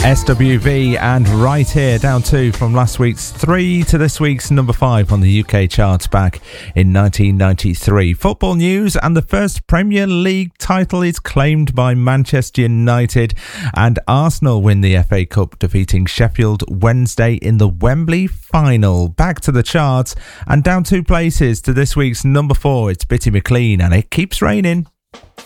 SWV and Right Here, down 2 from last week's 3 to this week's number 5 on the UK charts back in 1993. Football news, and the first Premier League title is claimed by Manchester United, and Arsenal win the FA Cup, defeating Sheffield Wednesday in the Wembley final. Back to the charts and down 2 places to this week's number 4. It's Bitty McLean and It Keeps Raining.